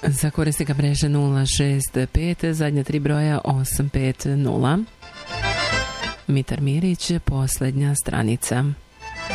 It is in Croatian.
Za korisnika mreže 065, zadnja 3 broja 850. Mitar Mirić, posljednja stranica.